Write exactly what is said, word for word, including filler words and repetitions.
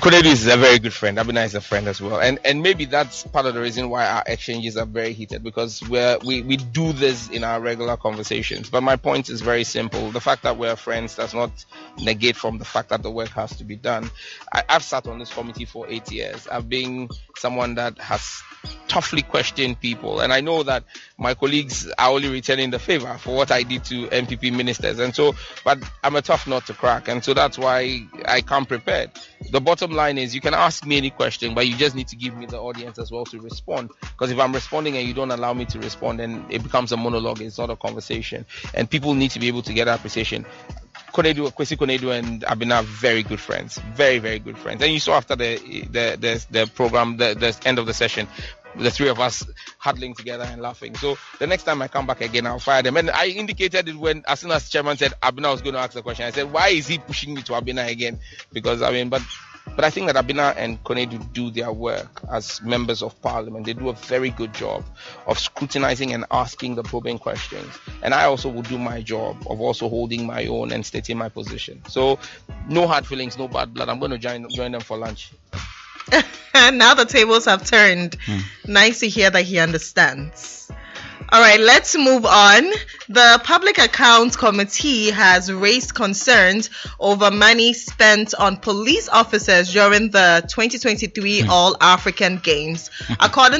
Konedu is a very good friend. Abina is a friend as well, and and maybe that's part of the reason why our exchanges are very heated, because we're we we do this in our regular conversations. But my point is very simple: the fact that we're friends does not negate from the fact that the work has to be done. I, I've sat on this committee for eight years. I've been someone that has toughly questioned people, and I know that my colleagues are only returning the favor for what I did to M P P ministers, and so but I'm a tough nut to crack, and so that's why I come prepared. The bottom line is you can ask me any question, but you just need to give me the audience as well to respond, because if I'm responding and you don't allow me to respond, then it becomes a monologue. It's not a conversation, and people need to be able to get appreciation. Konedu, Kwesi Konedu and Abina are very good friends, very very good friends. And you saw after the the the, the program, the, the end of the session, the three of us huddling together and laughing. So the next time I come back again, I'll fire them. And I indicated it when, as soon as chairman said Abina was going to ask the question, I said, why is he pushing me to Abina again? Because I mean, but but I think that Abina and Konedu do their work as members of parliament. They do a very good job of scrutinizing and asking the probing questions. And I also will do my job of also holding my own and stating my position. So no hard feelings, no bad blood. I'm going to join join them for lunch. Now the tables have turned. Hmm. Nice to hear that he understands. All right, let's move on. The Public Accounts Committee has raised concerns over money spent on police officers during the twenty twenty-three hmm. All African Games. According